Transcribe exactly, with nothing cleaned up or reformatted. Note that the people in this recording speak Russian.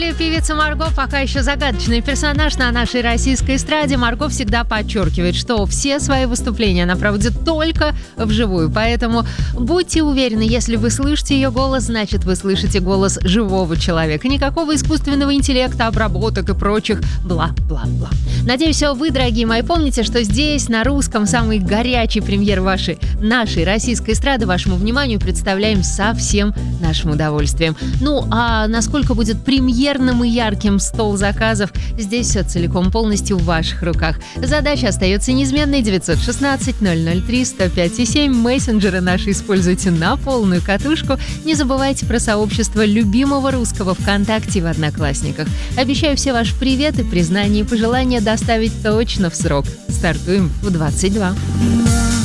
Певица Марго пока еще загадочный персонаж на нашей российской эстраде. Марго всегда подчеркивает, что все свои выступления она проводит только вживую. Поэтому будьте уверены, если вы слышите ее голос, значит вы слышите голос живого человека. Никакого искусственного интеллекта, обработок и прочих бла-бла-бла. Надеюсь, вы, дорогие мои, помните, что здесь, на русском, самый горячий премьер вашей, нашей российской эстрады вашему вниманию представляем со всем нашим удовольствием. Ну, а насколько будет премьерным и ярким стол заказов, здесь все целиком полностью в ваших руках. Задача остается неизменной. девятьсот шестнадцать ноль ноль три сто пять семь. Мессенджеры наши используйте на полную катушку. Не забывайте про сообщество любимого русского ВКонтакте в Одноклассниках. Обещаю все ваши приветы, признания и пожелания доставить точно в срок. Стартуем в двадцать два.